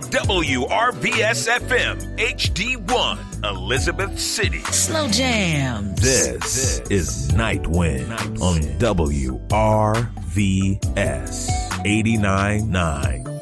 WRVS FM HD1, Elizabeth City. Slow jams. This is Nightwind on WRVS 89.9.